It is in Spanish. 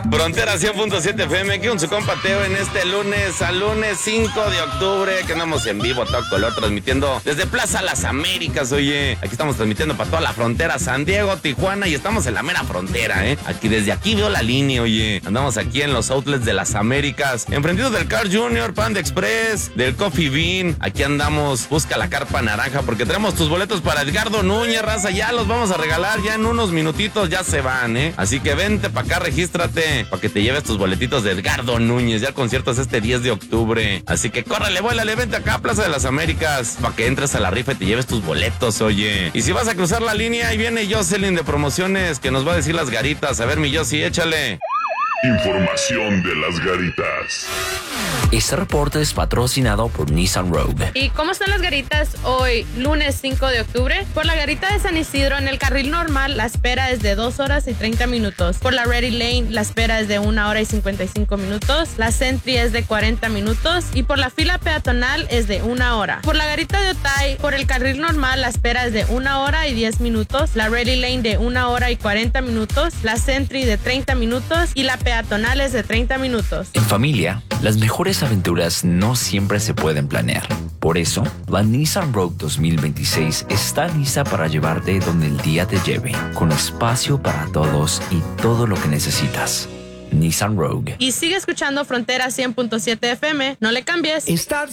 Frontera 100.7 FM, aquí con su compa Teo en este lunes 5 de octubre, que andamos en vivo a todo color, transmitiendo desde Plaza Las Américas, oye. Aquí estamos transmitiendo para toda la frontera, San Diego, Tijuana, y estamos en la mera frontera, Aquí, desde aquí veo la línea, oye. Andamos aquí en los outlets de Las Américas, enfrentitos del Car Junior, Panda Express, del Coffee Bean. Aquí andamos, busca la carpa naranja, porque tenemos tus boletos para Edgardo Núñez, raza. Ya los vamos a regalar, ya en unos minutitos ya se van, Así que vente para acá, regístrate, para que te lleves tus boletitos de Edgardo Núñez. Ya el concierto es este 10 de octubre. Así que córrele, vuélale, vente acá a Plaza de las Américas, para que entres a la rifa y te lleves tus boletos, oye. Y si vas a cruzar la línea, ahí viene Jocelyn de Promociones, que nos va a decir las garitas. A ver, mi Josi, échale. Información de las garitas. Este reporte es patrocinado por Nissan Rogue. ¿Y cómo están las garitas hoy, lunes 5 de octubre? Por la garita de San Isidro, en el carril normal, la espera es de 2 horas y 30 minutos. Por la Ready Lane, la espera es de 1 hora y 55 minutos. La Sentry es de 40 minutos. Y por la fila peatonal es de 1 hora. Por la garita de Otay, por el carril normal, la espera es de 1 hora y 10 minutos. La Ready Lane de 1 hora y 40 minutos. La Sentry de 30 minutos. Y la peatonal es de 30 minutos. En familia, las mejores aventuras no siempre se pueden planear. Por eso, la Nissan Rogue 2026 está lista para llevarte donde el día te lleve, con espacio para todos y todo lo que necesitas. Nissan Rogue. Y sigue escuchando Frontera 100.7 FM. No le cambies.